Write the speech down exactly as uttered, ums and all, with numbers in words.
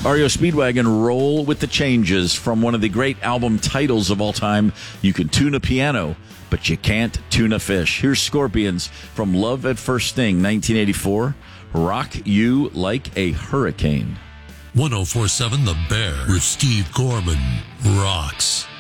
R E O Speedwagon, roll with the changes from one of the great album titles of all time. You can tune a piano, but you can't tune a fish. Here's Scorpions from Love at First Sting, nineteen eighty-four. Rock You Like a Hurricane. one oh four point seven The Bear with Steve Gorman rocks.